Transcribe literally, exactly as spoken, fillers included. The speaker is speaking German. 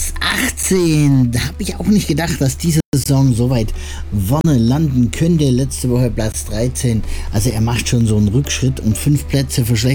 Platz achtzehn. Da habe ich auch nicht gedacht, dass diese Saison so weit vorne landen könnte. Letzte Woche Platz dreizehn. Also er macht schon so einen Rückschritt und fünf Plätze verschlechtert